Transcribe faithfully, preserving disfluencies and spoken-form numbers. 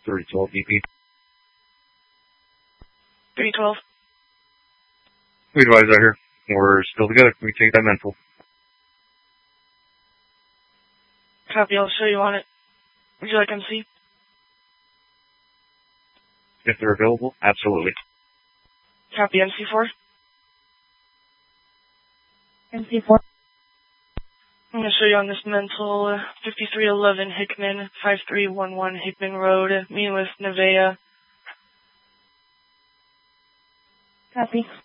three twelve D P. three twelve. We advise out here. We're still together. We take that mental. Copy, I'll show you on it. Would you like M C? If they're available, absolutely. Copy, M C four. M C four. I'm going to show you on this mental, uh, fifty-three eleven Hickman, five three one one Hickman Road, meeting with Nevaeh. Copy.